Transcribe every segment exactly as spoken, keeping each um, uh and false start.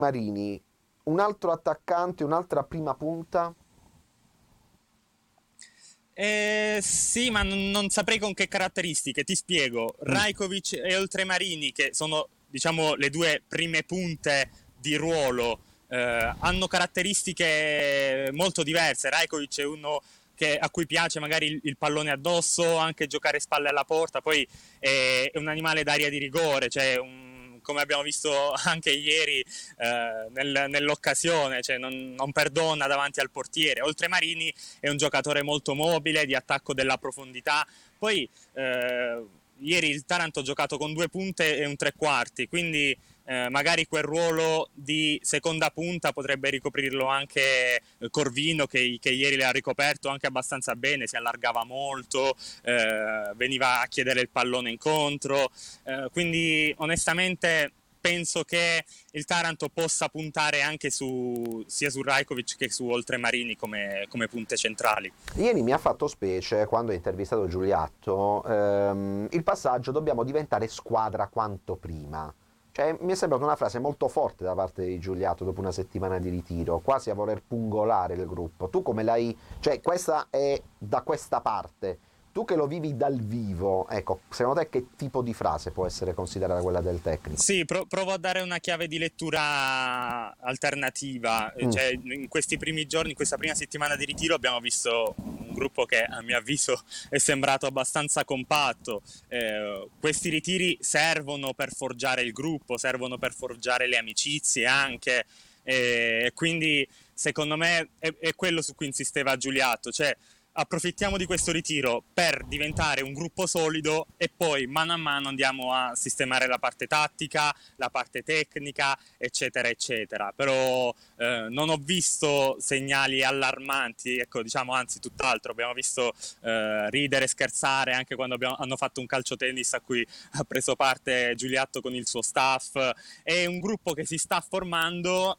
Marini, un altro attaccante, un'altra prima punta? Eh, sì, ma non, non saprei con che caratteristiche. Ti spiego. Mm. Rajkovic e Oltremarini, che sono, diciamo, le due prime punte di ruolo, eh, hanno caratteristiche molto diverse. Rajkovic è uno che, a cui piace magari il, il pallone addosso, anche giocare spalle alla porta, poi è, è un animale d'aria di rigore, cioè un, come abbiamo visto anche ieri eh, nel, nell'occasione, cioè non, non perdona davanti al portiere. Oltremarini è un giocatore molto mobile, di attacco della profondità. Poi eh, ieri il Taranto ha giocato con due punte e un tre quarti, quindi eh, magari quel ruolo di seconda punta potrebbe ricoprirlo anche Corvino, che, che ieri l'ha ricoperto anche abbastanza bene, si allargava molto, eh, veniva a chiedere il pallone incontro, eh, quindi onestamente penso che il Taranto possa puntare anche su, sia su Rajkovic che su Oltremarini come, come punte centrali. Ieri mi ha fatto specie, quando ho intervistato Giuliatto, ehm, il passaggio "dobbiamo diventare squadra quanto prima". Cioè, mi è sembrata una frase molto forte da parte di Giuliatto dopo una settimana di ritiro, quasi a voler pungolare il gruppo. Tu come l'hai... Cioè, questa è da questa parte. Tu che lo vivi dal vivo, ecco, secondo te che tipo di frase può essere considerata quella del tecnico? Sì, pro- provo a dare una chiave di lettura alternativa. Mm. Cioè, in questi primi giorni, in questa prima settimana di ritiro, abbiamo visto un gruppo che a mio avviso è sembrato abbastanza compatto. Eh, questi ritiri servono per forgiare il gruppo, servono per forgiare le amicizie anche. E eh, quindi, secondo me, è, è quello su cui insisteva Giuliatto. Cioè, approfittiamo di questo ritiro per diventare un gruppo solido e poi mano a mano andiamo a sistemare la parte tattica, la parte tecnica, eccetera, eccetera. Però eh, non ho visto segnali allarmanti, ecco, diciamo, anzi, tutt'altro. Abbiamo visto eh, ridere, scherzare anche quando abbiamo, hanno fatto un calcio tennis a cui ha preso parte Giuliatto con il suo staff. È un gruppo che si sta formando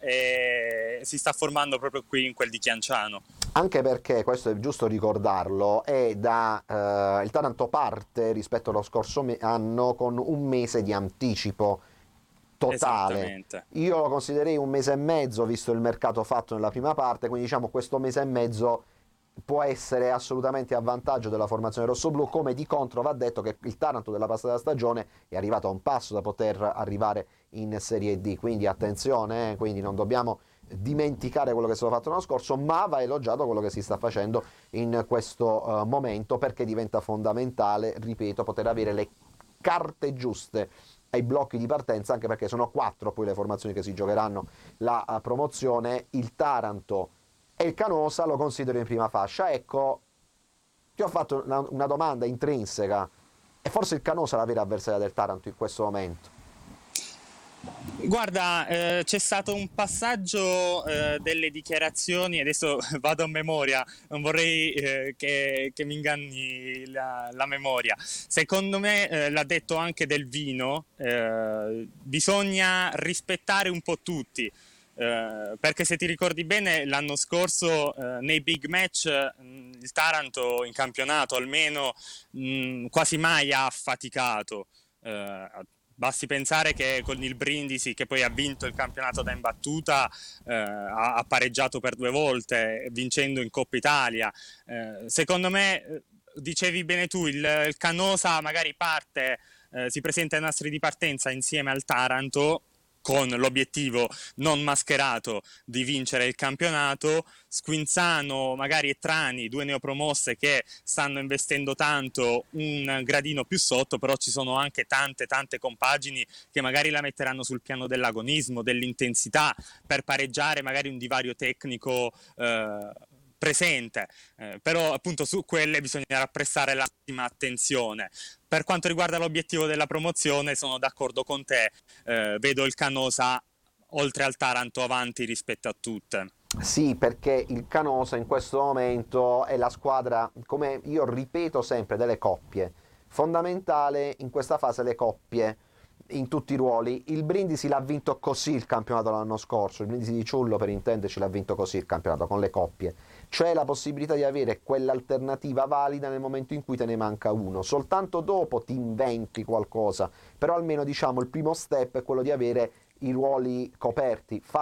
e si sta formando proprio qui in quel di Chianciano. Anche perché, questo è giusto ricordarlo, è da eh, il Taranto parte rispetto allo scorso me- anno con un mese di anticipo totale. Esattamente. Io lo considererei un mese e mezzo, visto il mercato fatto nella prima parte, quindi diciamo questo mese e mezzo può essere assolutamente a vantaggio della formazione rossoblù. Come di contro va detto che il Taranto della passata stagione è arrivato a un passo da poter arrivare in Serie D, quindi attenzione, eh, quindi non dobbiamo dimenticare quello che è stato fatto l'anno scorso, ma va elogiato quello che si sta facendo in questo uh, momento, perché diventa fondamentale, ripeto, poter avere le carte giuste ai blocchi di partenza, anche perché sono quattro poi le formazioni che si giocheranno la uh, promozione. Il Taranto e il Canosa lo considero in prima fascia. Ecco, ti ho fatto una, una domanda intrinseca: e forse il Canosa è la vera avversaria del Taranto in questo momento? Guarda, eh, c'è stato un passaggio eh, delle dichiarazioni, adesso vado a memoria, non vorrei eh, che, che mi inganni la, la memoria. Secondo me eh, l'ha detto anche Del Vino, eh, bisogna rispettare un po' tutti. Eh, perché se ti ricordi bene l'anno scorso eh, nei big match mh, il Taranto in campionato almeno mh, quasi mai ha faticato. Eh, Basti pensare che con il Brindisi, che poi ha vinto il campionato da imbattuta, eh, ha, ha pareggiato per due volte, vincendo in Coppa Italia. Eh, secondo me, dicevi bene tu, il, il Canosa magari parte, eh, si presenta ai nastri di partenza insieme al Taranto, con l'obiettivo non mascherato di vincere il campionato. Squinzano, magari e Trani, due neopromosse che stanno investendo tanto, un gradino più sotto, però ci sono anche tante tante compagini che magari la metteranno sul piano dell'agonismo, dell'intensità, per pareggiare magari un divario tecnico eh, presente, eh, però appunto su quelle bisognerà prestare la massima attenzione. Per quanto riguarda l'obiettivo della promozione, sono d'accordo con te, eh, vedo il Canosa oltre al Taranto avanti rispetto a tutte. Sì, perché il Canosa in questo momento è la squadra, come io ripeto sempre, delle coppie. Fondamentale in questa fase le coppie in tutti i ruoli. Il Brindisi l'ha vinto così il campionato l'anno scorso, il Brindisi di Ciullo per intenderci l'ha vinto così il campionato, con le coppie. C'è la possibilità di avere quell'alternativa valida nel momento in cui te ne manca uno. Soltanto dopo ti inventi qualcosa, però almeno diciamo il primo step è quello di avere i ruoli coperti.